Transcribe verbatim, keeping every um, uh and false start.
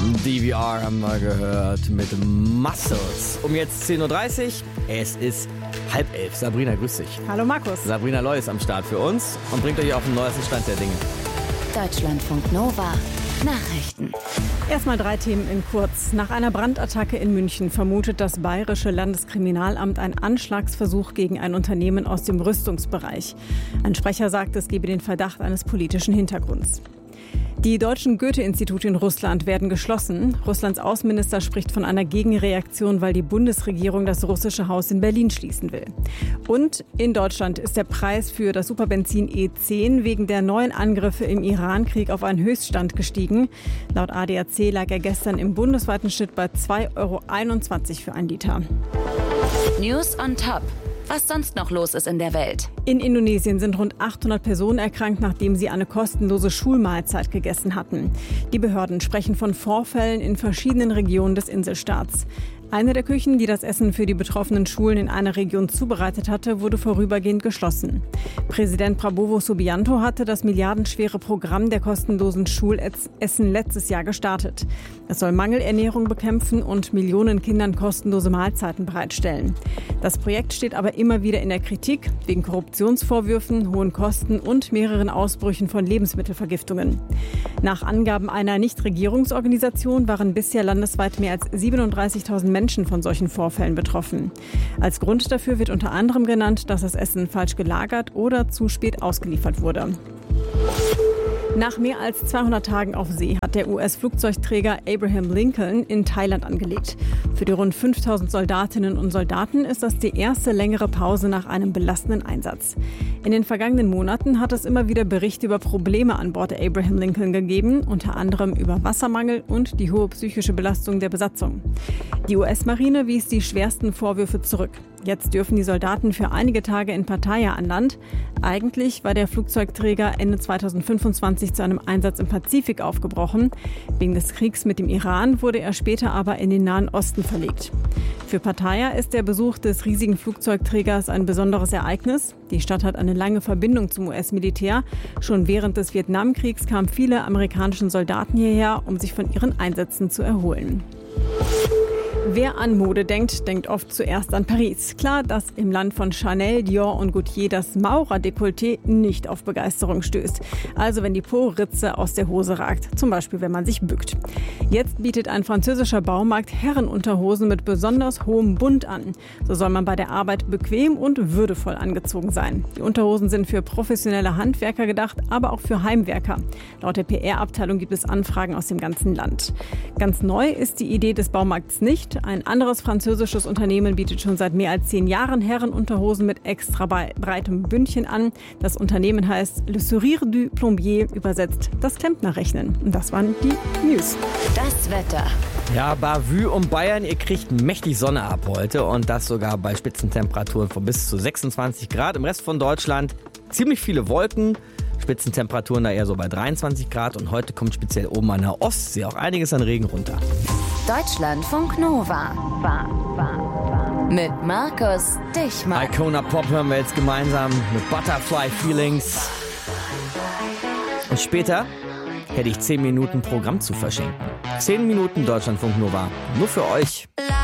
D V R haben wir gehört mit Muscles. Um jetzt zehn Uhr dreißig, es ist halb elf. Sabrina, grüß dich. Hallo Markus. Sabrina Loy ist am Start für uns und bringt euch auf den neuesten Stand der Dinge. Deutschlandfunk Nova Nachrichten. Erstmal drei Themen in kurz. Nach einer Brandattacke in München vermutet das Bayerische Landeskriminalamt einen Anschlagsversuch gegen ein Unternehmen aus dem Rüstungsbereich. Ein Sprecher sagt, es gebe den Verdacht eines politischen Hintergrunds. Die deutschen Goethe-Institute in Russland werden geschlossen. Russlands Außenminister spricht von einer Gegenreaktion, weil die Bundesregierung das russische Haus in Berlin schließen will. Und in Deutschland ist der Preis für das Superbenzin E zehn wegen der neuen Angriffe im Iran-Krieg auf einen Höchststand gestiegen. Laut A D A C lag er gestern im bundesweiten Schnitt bei zwei Euro einundzwanzig für ein Liter. News on Top. Was sonst noch los ist in der Welt. In Indonesien sind rund achthundert Personen erkrankt, nachdem sie eine kostenlose Schulmahlzeit gegessen hatten. Die Behörden sprechen von Vorfällen in verschiedenen Regionen des Inselstaats. Eine der Küchen, die das Essen für die betroffenen Schulen in einer Region zubereitet hatte, wurde vorübergehend geschlossen. Präsident Prabowo Subianto hatte das milliardenschwere Programm der kostenlosen Schulessen letztes Jahr gestartet. Es soll Mangelernährung bekämpfen und Millionen Kindern kostenlose Mahlzeiten bereitstellen. Das Projekt steht aber immer wieder in der Kritik wegen Korruptionsvorwürfen, hohen Kosten und mehreren Ausbrüchen von Lebensmittelvergiftungen. Nach Angaben einer Nichtregierungsorganisation waren bisher landesweit mehr als siebenunddreißigtausend Menschen von solchen Vorfällen betroffen. Als Grund dafür wird unter anderem genannt, dass das Essen falsch gelagert oder zu spät ausgeliefert wurde. Nach mehr als zweihundert Tagen auf See hat der U S-Flugzeugträger Abraham Lincoln in Thailand angelegt. Für die rund fünftausend Soldatinnen und Soldaten ist das die erste längere Pause nach einem belastenden Einsatz. In den vergangenen Monaten hat es immer wieder Berichte über Probleme an Bord der Abraham Lincoln gegeben, unter anderem über Wassermangel und die hohe psychische Belastung der Besatzung. Die U S-Marine wies die schwersten Vorwürfe zurück. Jetzt dürfen die Soldaten für einige Tage in Pattaya an Land. Eigentlich war der Flugzeugträger Ende zweitausendfünfundzwanzig zu einem Einsatz im Pazifik aufgebrochen. Wegen des Kriegs mit dem Iran wurde er später aber in den Nahen Osten verlegt. Für Pattaya ist der Besuch des riesigen Flugzeugträgers ein besonderes Ereignis. Die Stadt hat eine lange Verbindung zum U S-Militär. Schon während des Vietnamkriegs kamen viele amerikanische Soldaten hierher, um sich von ihren Einsätzen zu erholen. Wer an Mode denkt, denkt oft zuerst an Paris. Klar, dass im Land von Chanel, Dior und Gaultier das Maurer-Dekolleté nicht auf Begeisterung stößt. Also wenn die Po-Ritze aus der Hose ragt, zum Beispiel wenn man sich bückt. Jetzt bietet ein französischer Baumarkt Herrenunterhosen mit besonders hohem Bund an. So soll man bei der Arbeit bequem und würdevoll angezogen sein. Die Unterhosen sind für professionelle Handwerker gedacht, aber auch für Heimwerker. Laut der P R-Abteilung gibt es Anfragen aus dem ganzen Land. Ganz neu ist die Idee des Baumarkts nicht. Ein anderes französisches Unternehmen bietet schon seit mehr als zehn Jahren Herrenunterhosen mit extra breitem Bündchen an. Das Unternehmen heißt Le Sourire du Plombier, übersetzt das Klempnerrechnen. Und das waren die News. Das Wetter. Ja, Bavü um Bayern, ihr kriegt mächtig Sonne ab heute und das sogar bei Spitzentemperaturen von bis zu sechsundzwanzig Grad. Im Rest von Deutschland ziemlich viele Wolken. Spitzentemperaturen da eher so bei dreiundzwanzig Grad und heute kommt speziell oben an der Ostsee auch einiges an Regen runter. Deutschlandfunk Nova. War, war, war. Mit Markus Dichmann. Icona Pop hören wir jetzt gemeinsam mit Butterfly Feelings. Und später hätte ich zehn Minuten Programm zu verschenken. zehn Minuten Deutschlandfunk Nova. Nur für euch.